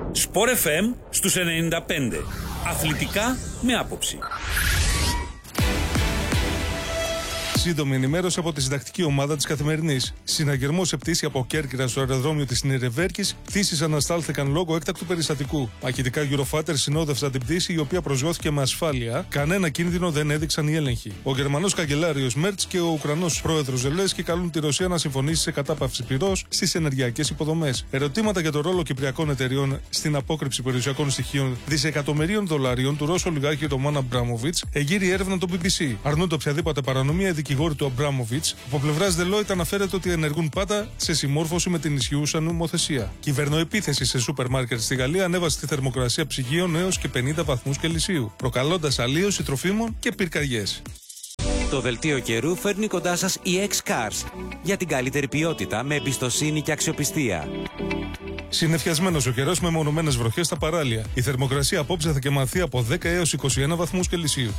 Sport FM στους 95. Αθλητικά με άποψη. Σύντομη ενημέρωση από τη συντακτική ομάδα της Καθημερινής. Συναγερμό σε πτήση από Κέρκυρα στο αεροδρόμιο της Νιρεμβέρκης, πτήσεις αναστάλθηκαν λόγω έκτακτου περιστατικού. Μαχητικά Eurofighter συνόδευσαν την πτήση, η οποία προσγειώθηκε με ασφάλεια. Κανένα κίνδυνο δεν έδειξαν οι έλεγχοι. Ο Γερμανός καγκελάριος Μέρτς και ο Ουκρανός πρόεδρος Ζελένσκι καλούν τη Ρωσία να συμφωνήσει σε κατάπαυση πυρός στις ενεργειακές υποδομές. Ερωτήματα για το ρόλο κυπριακών εταιριών στην απόκρυψη περιουσιακών στοιχείων δισεκατομμυρίων δολαρίων του Ρώσου ολιγάρχη Ρωμάν Αμπράμοβιτς εγείρει έρευνα το BBC. Αρνούνται οποιαδήποτε παρανομία οι δικηγόροι του Αμπράμοβιτς. Από πλευράς Deloitte αναφέρεται ότι ενεργούν πάντα σε συμμόρφωση με την ισχύουσα νομοθεσία. Κυβερνοεπίθεση σε σούπερ μάρκετ στη Γαλλία ανέβασε τη θερμοκρασία ψυγείων έως και 50 βαθμούς Κελσίου, προκαλώντας αλλίωση τροφίμων και πυρκαγιές. Το δελτίο καιρού φέρνει κοντά σας η X-Cars για την καλύτερη ποιότητα με εμπιστοσύνη και αξιοπιστία. Συννεφιασμένος ο καιρός με μονομένες βροχές στα παράλια. Η θερμοκρασία απόψε θα κυμανθεί από 10 έως 21 βαθμούς Κελσίου.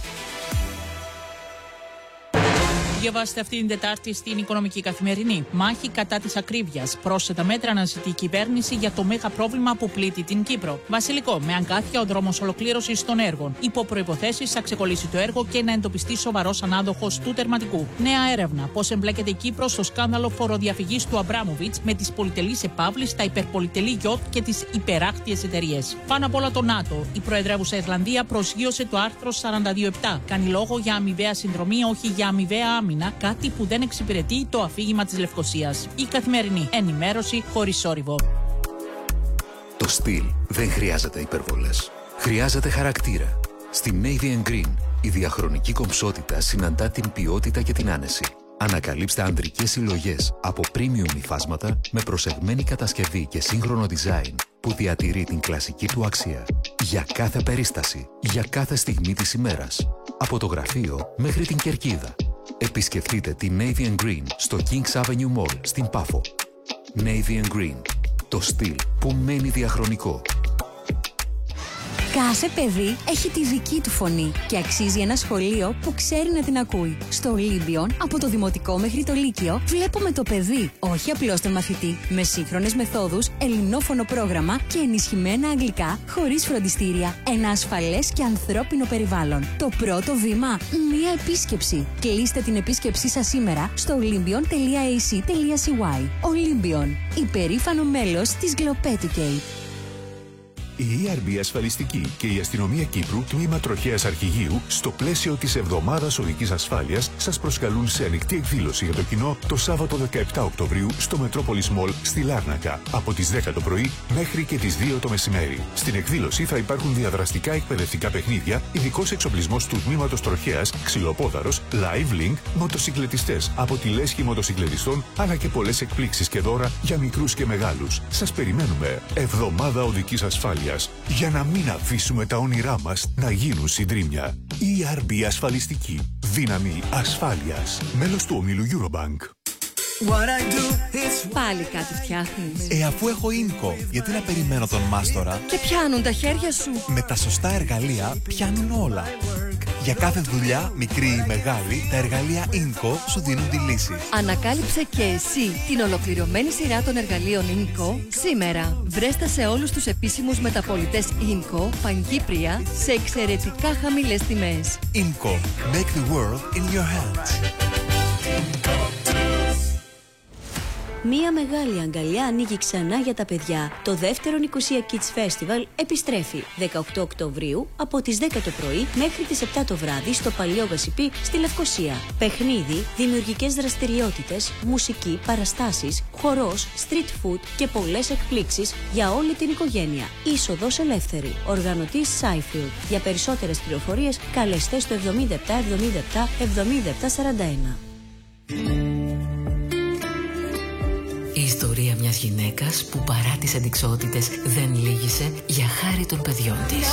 Διαβάστε αυτή την Τετάρτη στην Οικονομική Καθημερινή. Μάχη κατά της ακρίβειας. Πρόσθετα μέτρα αναζητεί η κυβέρνηση για το μέγα πρόβλημα που πλήττει την Κύπρο. Βασιλικό, με αγκάθια ο δρόμος ολοκλήρωσης των έργων. Υπό προϋποθέσεις θα ξεκολλήσει το έργο και να εντοπιστεί σοβαρός ανάδοχος του τερματικού. Νέα έρευνα. Πώς εμπλέκεται η Κύπρος στο σκάνδαλο φοροδιαφυγής του Αμπράμοβιτς με τις πολυτελείς επαύλεις, τα υπερπολιτελή γιότ και τις υπεράχτιες εταιρείες. Πάνω απ' όλα το ΝΑΤΟ. Η προεδρεύουσα Ιρλανδία προσγείωσε το άρθρο 42.7. Κάνει λόγο για αμοιβαία συνδρομή, όχι για αμοιβαία άμυνα. Κάτι που δεν εξυπηρετεί το αφήγημα της Λευκωσίας. Η Καθημερινή ενημέρωση χωρίς σόρυβο. Το στυλ δεν χρειάζεται υπερβολές. Χρειάζεται χαρακτήρα. Στη Navy & Green η διαχρονική κομψότητα συναντά την ποιότητα και την άνεση. Ανακαλύψτε ανδρικές συλλογές από premium υφάσματα με προσεγμένη κατασκευή και σύγχρονο design που διατηρεί την κλασική του αξία. Για κάθε περίσταση, για κάθε στιγμή της ημέρας. Από το γραφείο μέχρι την κερκίδα. Επισκεφτείτε τη Navy & Green στο Kings Avenue Mall στην Πάφο. Navy & Green. Το στυλ που μένει διαχρονικό. Κάθε παιδί έχει τη δική του φωνή και αξίζει ένα σχολείο που ξέρει να την ακούει. Στο Olympion, από το δημοτικό μέχρι το λύκειο, βλέπουμε το παιδί, όχι απλώς τον μαθητή, με σύγχρονες μεθόδους, ελληνόφωνο πρόγραμμα και ενισχυμένα αγγλικά, χωρίς φροντιστήρια. Ένα ασφαλές και ανθρώπινο περιβάλλον. Το πρώτο βήμα, μία επίσκεψη. Κλείστε την επίσκεψή σας σήμερα στο olympion.ac.cy. Olympion, υπερήφανο μέλος της Γκλοπέτικεϊ. Η ERB Ασφαλιστική και η Αστυνομία Κύπρου, τμήμα Τροχέας Αρχηγείου, στο πλαίσιο της Εβδομάδας Οδικής Ασφάλειας, σας προσκαλούν σε ανοιχτή εκδήλωση για το κοινό το Σάββατο 17 Οκτωβρίου στο Metropolis Mall στη Λάρνακα, από τις 10 το πρωί μέχρι και τις 2 το μεσημέρι. Στην εκδήλωση θα υπάρχουν διαδραστικά εκπαιδευτικά παιχνίδια, ειδικός εξοπλισμός του τμήματος Τροχέας, ξυλοπόδαρος, live link, μοτοσυκλετιστές από τη λέσχη μοτοσυκλετιστών, αλλά και πολλές εκπλήξεις και δώρα για μικρούς και μεγάλους. Σας περιμένουμε. Εβδομάδα Οδικής Ασφάλειας. Για να μην αφήσουμε τα όνειρά μας να γίνουν συντρίμμια. ERB Ασφαλιστική. Δύναμη ασφάλειας. Μέλος του ομίλου Eurobank. Πάλι κάτι φτιάχνεις. Αφού έχω Inco, γιατί να περιμένω τον μάστορα? Και πιάνουν τα χέρια σου. Με τα σωστά εργαλεία πιάνουν όλα. Για κάθε δουλειά, μικρή ή μεγάλη, τα εργαλεία Inco σου δίνουν τη λύση. Ανακάλυψε και εσύ την ολοκληρωμένη σειρά των εργαλείων Inco σήμερα. Βρέστα σε όλους τους επίσημους μεταπωλητές Inco, Παγκύπρια, σε εξαιρετικά χαμηλές τιμές. Inco. Make the world in your hands. Μία μεγάλη αγκαλιά ανοίγει ξανά για τα παιδιά. Το δεύτερο Νικοσία Kids Festival επιστρέφει 18 Οκτωβρίου από τις 10 το πρωί μέχρι τις 7 το βράδυ στο Παλιό Γασιπί στη Λευκοσία. Παιχνίδι, δημιουργικές δραστηριότητες, μουσική, παραστάσεις, χορός, street food και πολλές εκπλήξεις για όλη την οικογένεια. Είσοδος ελεύθερη. Οργανωτής Seifield. Για περισσότερες πληροφορίες καλεστε στο 77 77 77 41. Η ιστορία μιας γυναίκας που παρά τις αντιξότητες δεν λύγησε για χάρη των παιδιών της.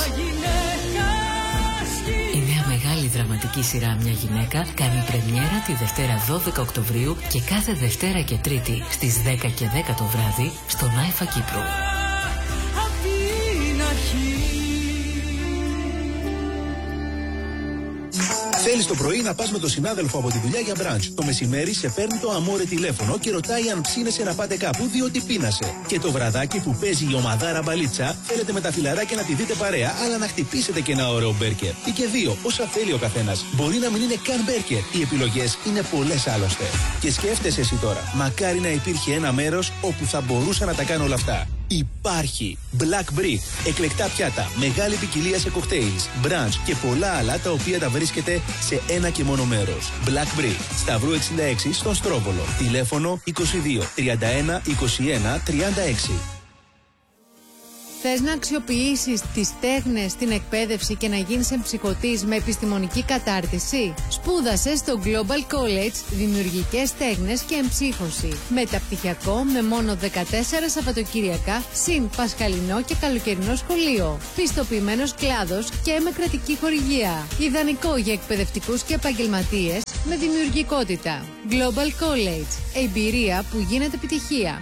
Η νέα μεγάλη δραματική σειρά «Μια γυναίκα» κάνει πρεμιέρα τη Δευτέρα 12 Οκτωβρίου και κάθε Δευτέρα και Τρίτη στις 10 και 10 το βράδυ στον Άιφα Κύπρου. Θέλεις το πρωί να πας με τον συνάδελφο από τη δουλειά για μπραντς. Το μεσημέρι σε παίρνει το αμόρε τηλέφωνο και ρωτάει αν ψήνεσαι να πάτε κάπου διότι πείνασε. Και το βραδάκι που παίζει η ομαδάρα μπαλίτσα, θέλετε με τα φιλαράκια να τη δείτε παρέα, αλλά να χτυπήσετε και ένα ωραίο μπέρκερ. Ή και δύο, όσα θέλει ο καθένας. Μπορεί να μην είναι καν μπέρκερ. Οι επιλογές είναι πολλές άλλωστε. Και σκέφτεσαι εσύ τώρα, μακάρι να υπήρχε ένα μέρος όπου θα μπορούσα να τα κάνω όλα αυτά. Υπάρχει Black Brick. Εκλεκτά πιάτα, μεγάλη ποικιλία σε cocktails, brunch και πολλά άλλα τα οποία τα βρίσκεται σε ένα και μόνο μέρος. Black Brick, Σταυρού 66 στον Στρόβολο. Τηλέφωνο 22 31 21 36. Θες να αξιοποιήσεις τις τέχνες στην εκπαίδευση και να γίνεις εμψυχωτής με επιστημονική κατάρτιση? Σπούδασε στο Global College Δημιουργικές Τέχνες και Εμψύχωση. Μεταπτυχιακό με μόνο 14 Σαββατοκύριακα, συν πασχαλινό και καλοκαιρινό σχολείο. Πιστοποιημένος κλάδος και με κρατική χορηγία. Ιδανικό για εκπαιδευτικούς και επαγγελματίες με δημιουργικότητα. Global College. Εμπειρία που γίνεται επιτυχία.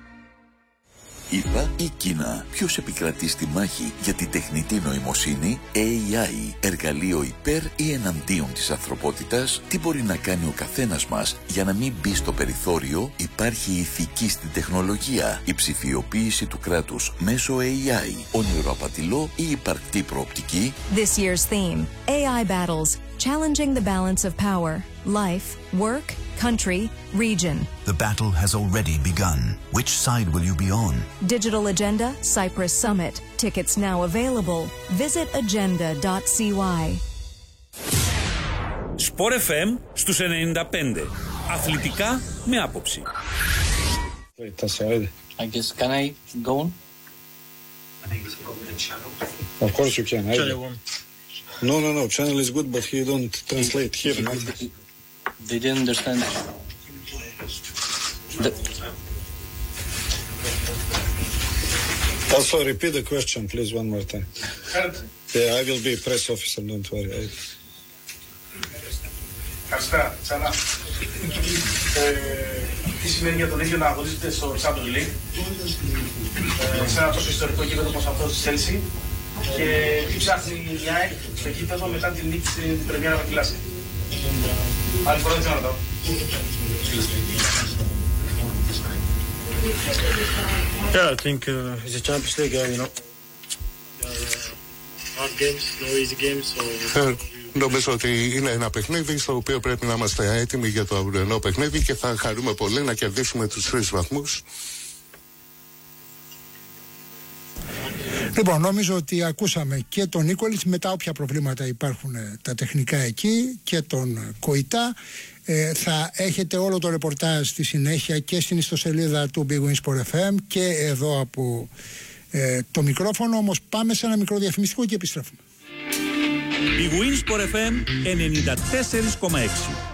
ΗΠΑ ή Κίνα, ποιος επικρατεί στη μάχη για τη τεχνητή νοημοσύνη? AI, εργαλείο υπέρ ή εναντίον της ανθρωπότητας? Τι μπορεί να κάνει ο καθένας μας για να μην μπει στο περιθώριο? Υπάρχει η ηθική στην τεχνολογία, η ψηφιοποίηση του κράτους μέσω AI, όνειρο απατηλό ή υπαρκτή προοπτική? This year's theme, AI battles, challenging the balance of power, life, work, country, region. The battle has already begun. Which side will you be on? Digital Agenda, Cyprus Summit. Tickets now available. Visit agenda.cy. Sport FM στους 95. Αθλητικά με άποψη. I guess, can I go on? Of course you can. No. Channel is good, but he don't translate here. They didn't understand. Also, repeat the question, please, one more time. Yeah, I will be press officer, don't worry. Καλησπέρα, ξανά. Τι σημαίνει για τον ίδιο να αγωνίζεται στο Champions League σε ένα τόσο ιστορικό γήπεδο όπως αυτό της Chelsea, και τι ψάχνει η ΑΕΚ στο γήπεδο μετά την νίκη στην πρεμιέρα με τη Λάση? Άλλη φορά δεν ξέρω να ρωτάω. Yeah, I think it's a Champions League, hard games, no easy games, so... Νομίζω ότι είναι ένα παιχνίδι στο οποίο πρέπει να είμαστε έτοιμοι για το αυριανό παιχνίδι και θα χαρούμε πολύ να κερδίσουμε τους 3 βαθμούς. Λοιπόν, νομίζω ότι ακούσαμε και τον Νίκολιτς, μετά όποια προβλήματα υπάρχουν τα τεχνικά εκεί, και τον Κοϊτά. Θα έχετε όλο το ρεπορτάζ στη συνέχεια και στην ιστοσελίδα του Big Win Sport FM και εδώ από το μικρόφωνο. Όμως πάμε σε ένα μικρό διαφημιστικό και επιστρέφουμε. Big Win Sport FM 94,6.